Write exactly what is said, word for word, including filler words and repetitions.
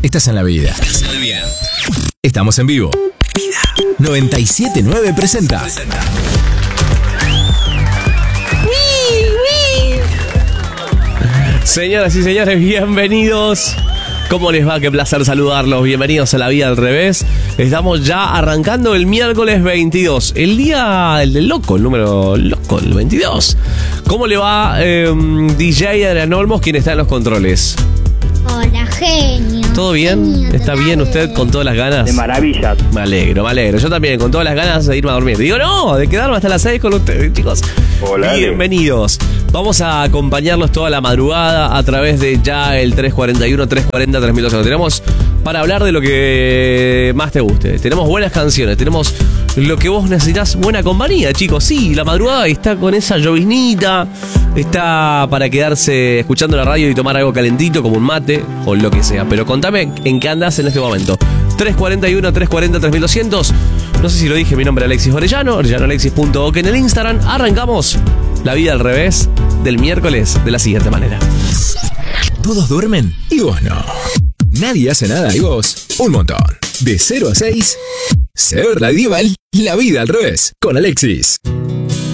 estás en la vida. Estás en la vida. Estamos en vivo. Vida. noventa y siete punto nueve presenta. presenta. Señoras y señores, bienvenidos. ¿Cómo les va? Qué placer saludarlos. Bienvenidos a La Vida al Revés. Estamos ya arrancando el miércoles veintidós. El día el del loco, el número loco, el veintidós. ¿Cómo le va eh, D J Adrián Olmos, quien está en los controles? Hola, genio. ¿Todo bien? Genio, ¿Está bien usted con todas las ganas? De maravilla. Me alegro, me alegro. Yo también, con todas las ganas de irme a dormir. Digo, no, de quedarme hasta las seis con ustedes, chicos. Hola. Bienvenidos. Vamos a acompañarlos toda la madrugada a través de ya el tres cuarenta y uno, tres cuarenta, tres mil doscientos. Tenemos para hablar de lo que más te guste. Tenemos buenas canciones, tenemos lo que vos necesitas, buena compañía, chicos. Sí, la madrugada está con esa lloviznita, está para quedarse escuchando la radio y tomar algo calentito como un mate o lo que sea. Pero contame en qué andás en este momento. tres cuarenta y uno, tres cuarenta, tres mil doscientos. No sé si lo dije, mi nombre es Alexis Orellano, orellano alexis punto oc en el Instagram. Arrancamos La Vida al Revés del miércoles de la siguiente manera. Todos duermen y vos no. Nadie hace nada y vos un montón. De cero a seis, ser radioval, La Vida al Revés, con Alexis.